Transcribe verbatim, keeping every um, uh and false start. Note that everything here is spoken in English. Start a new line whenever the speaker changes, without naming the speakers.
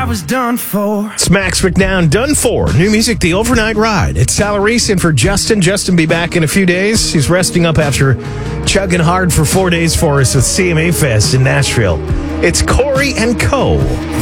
I was done for.
It's Max McNown, done for. New music, The Overnight Ride. It's Tyler Reese in for Justin. Justin be back in a few days. He's resting up after chugging hard for four days for us with C M A Fest in Nashville. It's Corey and Co.